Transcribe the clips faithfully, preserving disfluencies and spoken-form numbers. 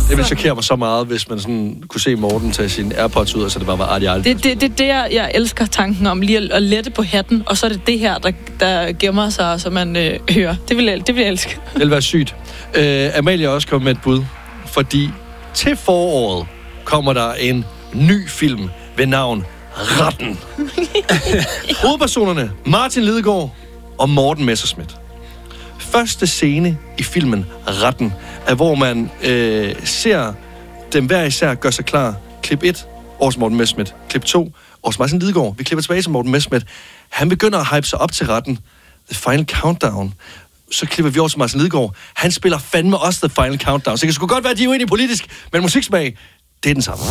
Det ville chokere mig så meget, hvis man sådan kunne se Morten tage sin AirPods ud, og så det bare var artig artig. Det er det, det, det, jeg elsker tanken om, lige at, at lette på hatten, og så er det det her, der, der gemmer sig, så man øh, hører. Det vil, jeg, det vil jeg elske. Det vil være sygt. Øh, Amalie er også kommet med et bud, fordi til foråret kommer der en ny film ved navn Retten. Hovedpersonerne Martin Lidegaard og Morten Messerschmidt. Første scene i filmen Retten er, hvor man øh, ser dem hver især gøre sig klar. Klip et, års Morten Messerschmidt. Klip to, års Martin Lidegaard. Vi klipper tilbage til Morten Messerschmidt. Han begynder at hype sig op til Retten. The Final Countdown. Så klipper vi over til Martin Lidegaard. Han spiller fandme også The Final Countdown. Så det kan sgu godt være, at de er uenige politisk, men musiksmag, det er den samme.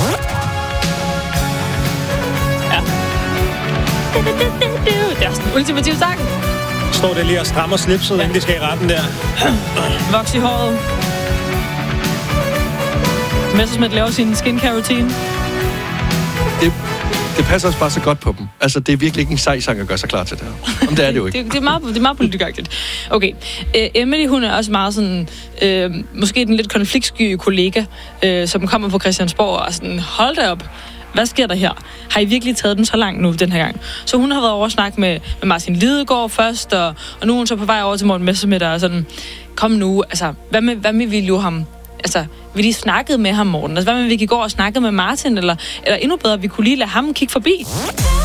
Ja. Det er sådan en ultimativ sang. Står det lige og strammer slipset, inden de skal i retten der. Voks i håret. Messerschmidt laver sin skincare-routine. Det, det passer også bare så godt på dem. Altså, det er virkelig ikke en sej sang at gøre sig klar til det her. Jamen, det er det jo ikke. det, det, er meget, det er meget politikagtigt. Okay. Øh, Emily, hun er også meget sådan... Øh, måske den lidt konfliktsky kollega, øh, som kommer på Christiansborg og sådan, hold da op. Hvad sker der her? Har I virkelig taget den så langt nu, den her gang? Så hun har været over at snakke med, med Martin Lidegaard først, og, og nu er hun så på vej over til Morten Messerschmidt, og sådan, kom nu, altså, hvad med, hvad med vi jo ham? Altså, vi lige snakkede med ham, Morten. Altså, hvad med vi gik over og snakkede med Martin, eller, eller endnu bedre, vi kunne lige lade ham kigge forbi?